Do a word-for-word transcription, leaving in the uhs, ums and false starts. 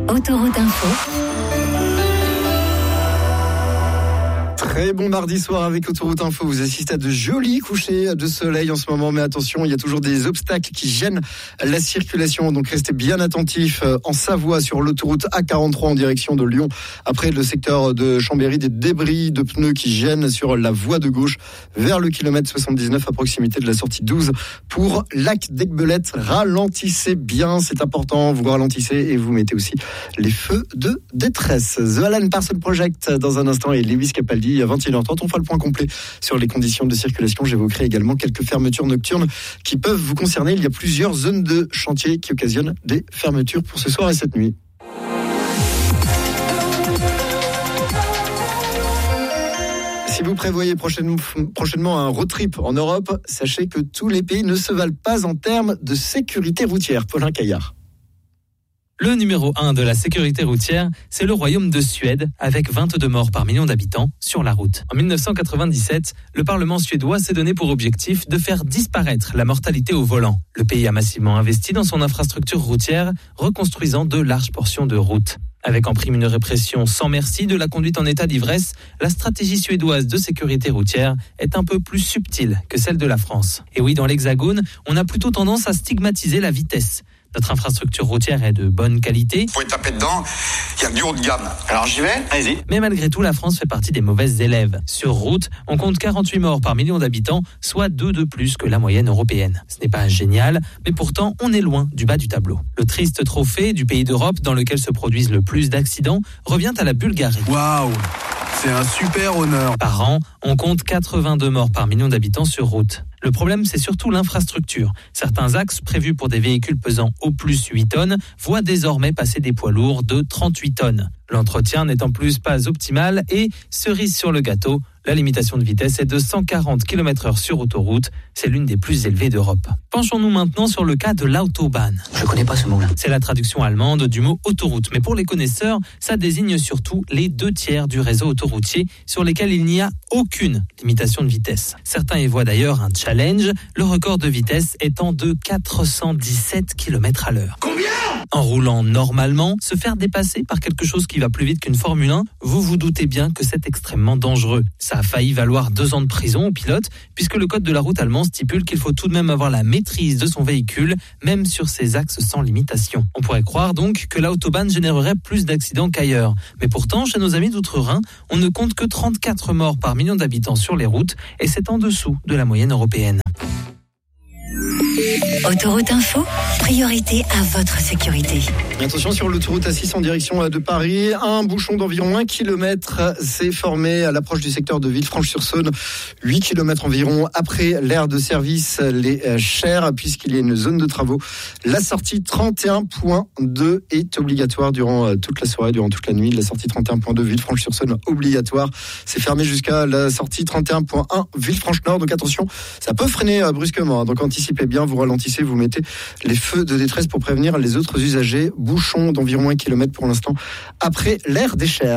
Autoroute Info. Très bon mardi soir avec Autoroute Info. Vous assistez à de jolis couchers de soleil en ce moment, mais attention, il y a toujours des obstacles qui gênent la circulation. Donc restez bien attentifs en Savoie sur l'autoroute A quarante-trois en direction de Lyon. Après le secteur de Chambéry, des débris de pneus qui gênent sur la voie de gauche vers le kilomètre soixante-dix-neuf à proximité de la sortie douze pour Lac d'Aiguebelette. Ralentissez bien, c'est important. Vous ralentissez et vous mettez aussi les feux de détresse. The Alan Parsons Project dans un instant et Lewis Capaldi à vingt et une heures trente. On fera le point complet sur les conditions de circulation. J'évoquerai également quelques fermetures nocturnes qui peuvent vous concerner. Il y a plusieurs zones de chantier qui occasionnent des fermetures pour ce soir et cette nuit. Si vous prévoyez prochainement, prochainement un road trip en Europe, sachez que tous les pays ne se valent pas en termes de sécurité routière. Paulin Caillard. Le numéro un de la sécurité routière, c'est le royaume de Suède, avec vingt-deux morts par million d'habitants sur la route. En dix-neuf cent quatre-vingt-dix-sept, le Parlement suédois s'est donné pour objectif de faire disparaître la mortalité au volant. Le pays a massivement investi dans son infrastructure routière, reconstruisant de larges portions de routes. Avec en prime une répression sans merci de la conduite en état d'ivresse, la stratégie suédoise de sécurité routière est un peu plus subtile que celle de la France. Et oui, dans l'Hexagone, on a plutôt tendance à stigmatiser la vitesse. Notre infrastructure routière est de bonne qualité. Vous pouvez taper dedans, il y a du haut de gamme. Alors j'y vais, allez-y. Mais malgré tout, la France fait partie des mauvaises élèves. Sur route, on compte quarante-huit morts par million d'habitants, soit deux de plus que la moyenne européenne. Ce n'est pas génial, mais pourtant, on est loin du bas du tableau. Le triste trophée du pays d'Europe dans lequel se produisent le plus d'accidents revient à la Bulgarie. Waouh, c'est un super honneur. Par an, on compte quatre-vingt-deux morts par million d'habitants sur route. Le problème, c'est surtout l'infrastructure. Certains axes prévus pour des véhicules pesant au plus huit tonnes voient désormais passer des poids lourds de trente-huit tonnes. L'entretien n'est en plus pas optimal et, cerise sur le gâteau, la limitation de vitesse est de cent quarante kilomètres heure sur autoroute. C'est l'une des plus élevées d'Europe. Penchons-nous maintenant sur le cas de l'Autobahn. Je connais pas ce mot-là. C'est la traduction allemande du mot autoroute. Mais pour les connaisseurs, ça désigne surtout les deux tiers du réseau autoroutier sur lesquels il n'y a aucune limitation de vitesse. Certains y voient d'ailleurs un challenge, le record de vitesse étant de quatre cent dix-sept kilomètres à l'heure. Combien ? En roulant normalement, se faire dépasser par quelque chose qui va plus vite qu'une Formule un, vous vous doutez bien que c'est extrêmement dangereux. Ça a failli valoir deux ans de prison au pilote, puisque le code de la route allemand stipule qu'il faut tout de même avoir la maîtrise de son véhicule, même sur ses axes sans limitation. On pourrait croire donc que l'autobahn générerait plus d'accidents qu'ailleurs. Mais pourtant, chez nos amis d'outre-Rhin, on ne compte que trente-quatre morts par million d'habitants sur les routes, et c'est en dessous de la moyenne européenne. Autoroute Info, priorité à votre sécurité. Attention sur l'autoroute A six en direction de Paris. Un bouchon d'environ un kilomètre s'est formé à l'approche du secteur de Villefranche-sur-Saône. huit kilomètres environ après l'aire de service Les Chers, puisqu'il y a une zone de travaux. La sortie trente et un point deux est obligatoire durant toute la soirée, durant toute la nuit. La sortie trente et un point deux Villefranche-sur-Saône obligatoire. C'est fermé jusqu'à la sortie trente et un point un Villefranche-Nord. Donc attention, ça peut freiner brusquement. Donc anticipez bien, vous ralentissez, vous mettez les feux de détresse pour prévenir les autres usagers. Bouchon d'environ un kilomètre pour l'instant après l'aire des Chers.